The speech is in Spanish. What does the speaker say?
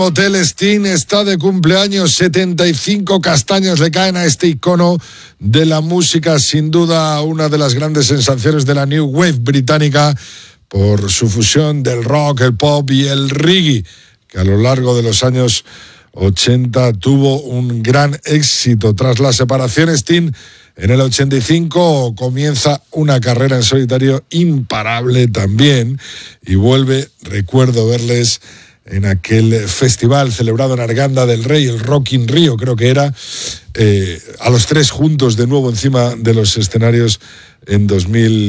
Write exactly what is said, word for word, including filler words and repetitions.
Hotel Steen está de cumpleaños, setenta y cinco castaños le caen a este icono de la música, sin duda una de las grandes sensaciones de la New Wave británica por su fusión del rock, el pop y el reggae, que a lo largo de los años ochenta tuvo un gran éxito. Tras la separación, Steen en el ochenta y cinco comienza una carrera en solitario imparable también y vuelve, recuerdo verles en aquel festival celebrado en Arganda del Rey, el Rock in Rio, creo que era, eh, a los tres juntos de nuevo encima de los escenarios en dos mil